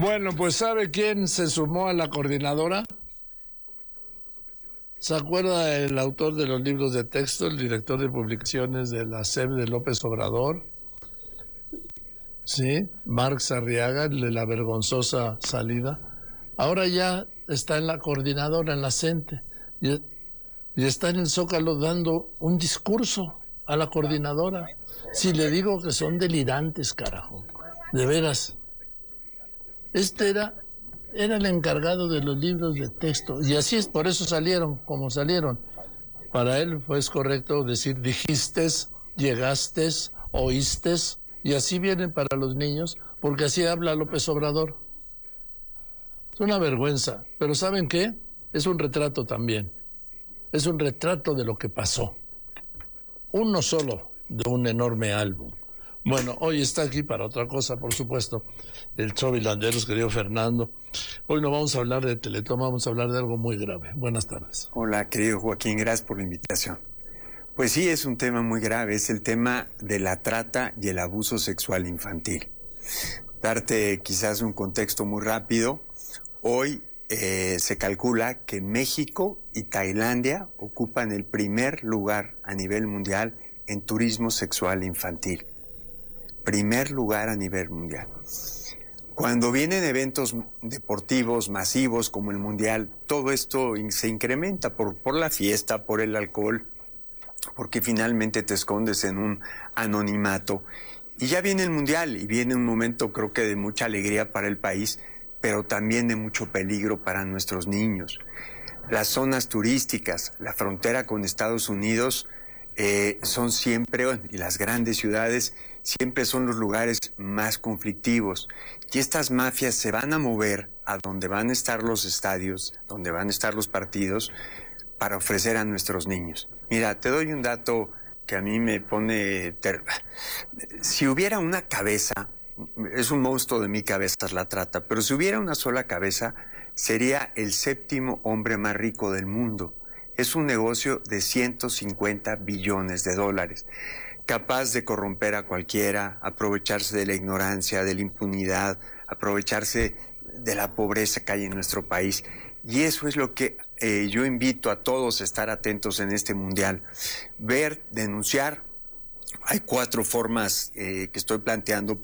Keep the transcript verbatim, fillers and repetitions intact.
Bueno, pues ¿sabe quién se sumó a la coordinadora? ¿Se acuerda el autor de los libros de texto, el director de publicaciones de la S E P de López Obrador? Sí, Marx Arriaga, el de la vergonzosa salida. Ahora ya está en la coordinadora, en la CENTE, y, y está en el Zócalo dando un discurso a la coordinadora. Si le digo que son delirantes, carajo, de veras. Este era, era el encargado de los libros de texto, y así es, por eso salieron como salieron. Para él fue correcto decir dijistes, llegastes, oístes, y así vienen para los niños, porque así habla López Obrador. Es una vergüenza, pero ¿saben qué? Es un retrato también. Es un retrato de lo que pasó. Uno solo de un enorme álbum. Bueno, hoy está aquí para otra cosa, por supuesto, el Chovy Landeros, querido Fernando. Hoy no vamos a hablar de Teletón, vamos a hablar de algo muy grave. Buenas tardes. Hola, querido Joaquín, gracias por la invitación. Pues sí, es un tema muy grave, es el tema de la trata y el abuso sexual infantil. Darte quizás un contexto muy rápido. Hoy eh, se calcula que México y Tailandia ocupan el primer lugar a nivel mundial en turismo sexual infantil. Primer lugar a nivel mundial. Cuando vienen eventos deportivos masivos como el Mundial, todo esto se incrementa por, por la fiesta, por el alcohol, porque finalmente te escondes en un anonimato. Y ya viene el Mundial y viene un momento creo que de mucha alegría para el país, pero también de mucho peligro para nuestros niños. Las zonas turísticas, la frontera con Estados Unidos eh, son siempre, y las grandes ciudades, siempre son los lugares más conflictivos. Y estas mafias se van a mover a donde van a estar los estadios, donde van a estar los partidos, para ofrecer a nuestros niños. Mira, te doy un dato que a mí me pone... Ter... Si hubiera una cabeza, es un monstruo de mi cabeza la trata, pero si hubiera una sola cabeza, sería el séptimo hombre más rico del mundo. Es un negocio de ciento cincuenta billones de dólares, capaz de corromper a cualquiera, aprovecharse de la ignorancia, de la impunidad, aprovecharse de la pobreza que hay en nuestro país. Y eso es lo que eh, yo invito a todos a estar atentos en este Mundial. Ver, denunciar. Hay cuatro formas eh, que estoy planteando